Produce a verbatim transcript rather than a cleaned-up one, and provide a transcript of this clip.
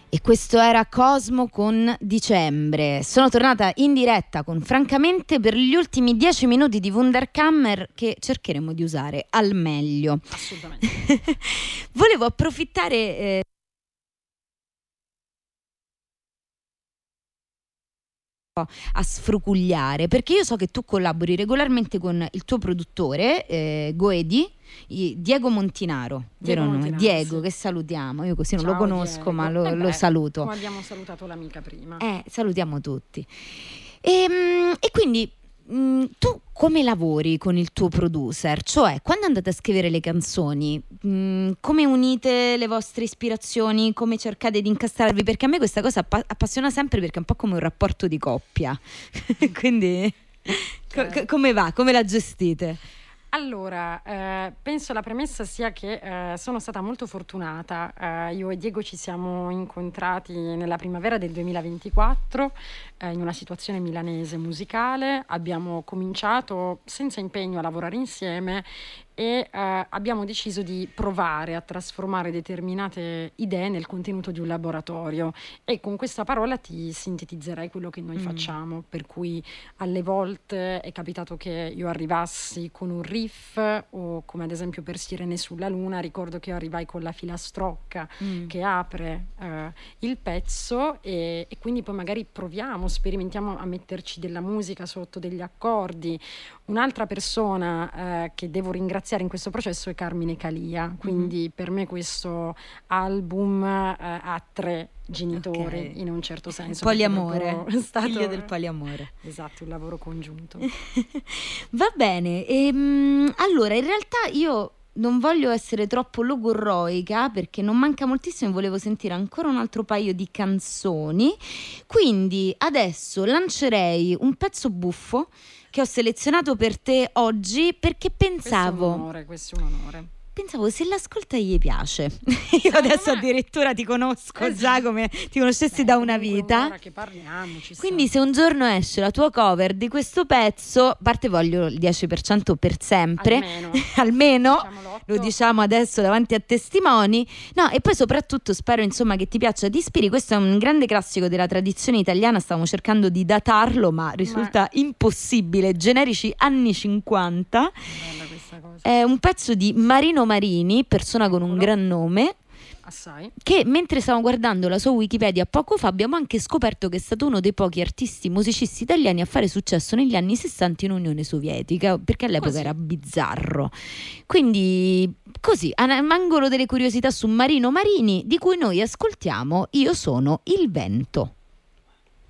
E questo era Cosmo con Dicembre. Sono tornata in diretta con Francamente per gli ultimi dieci minuti di Wunderkammer che cercheremo di usare al meglio. Assolutamente. Volevo approfittare eh, a sfrucugliare, perché io so che tu collabori regolarmente con il tuo produttore eh, Goedi, Diego Montinaro, Diego vero nome? Montinaro, Diego, sì. che salutiamo. Io così non Ciao, lo conosco, Diego. ma lo, Eh lo beh, saluto. Come abbiamo salutato l'amica prima. Eh, salutiamo tutti. E, e quindi mh, tu come lavori con il tuo producer? Cioè, quando andate a scrivere le canzoni, mh, come unite le vostre ispirazioni? Come cercate di incastrarvi? Perché a me questa cosa appa- appassiona sempre, perché è un po' come un rapporto di coppia. Quindi Okay. co- come va? Come la gestite? Allora, eh, penso la premessa sia che eh, sono stata molto fortunata. Eh, io e Diego ci siamo incontrati nella primavera del duemilaventiquattro eh, in una situazione milanese musicale. Abbiamo cominciato senza impegno a lavorare insieme e eh, abbiamo deciso di provare a trasformare determinate idee nel contenuto di un laboratorio, e con questa parola ti sintetizzerei quello che noi Mm. facciamo, per cui alle volte è capitato che io arrivassi con un riff, o come ad esempio per Sirene sulla Luna ricordo che io arrivai con la filastrocca Mm. che apre eh, il pezzo, e, e quindi poi magari proviamo, sperimentiamo a metterci della musica sotto, degli accordi. Un'altra persona eh, che devo ringraziare in questo processo è Carmine Calia, quindi mm-hmm. per me questo album eh, ha tre genitori, okay. in un certo senso. Poliamore, è stato, figlio del poliamore. Esatto, un lavoro congiunto. Va bene, ehm, allora in realtà io non voglio essere troppo logorroica perché non manca moltissimo, volevo sentire ancora un altro paio di canzoni, quindi adesso lancerei un pezzo buffo che ho selezionato per te oggi perché pensavo... Questo è un onore, questo è un onore. Pensavo, se l'ascolta gli piace. Io adesso addirittura ti conosco esatto. già come ti conoscessi Beh, da una vita. Che parliamo, ci Quindi sta. se un giorno esce la tua cover di questo pezzo, a parte voglio il dieci per cento per sempre, almeno, almeno lo diciamo adesso davanti a testimoni. No, e poi soprattutto spero insomma che ti piaccia, ti ispiri. Questo è un grande classico della tradizione italiana, stavamo cercando di datarlo ma risulta ma... impossibile. Generici anni cinquanta. Bella questa cosa. È un pezzo di Marino Marini, persona con un gran nome, assai, che mentre stavamo guardando la sua Wikipedia poco fa abbiamo anche scoperto che è stato uno dei pochi artisti musicisti italiani a fare successo negli anni sessanta in Unione Sovietica, perché all'epoca così. Era bizzarro. Quindi così, un angolo delle curiosità su Marino Marini, di cui noi ascoltiamo Io sono il vento.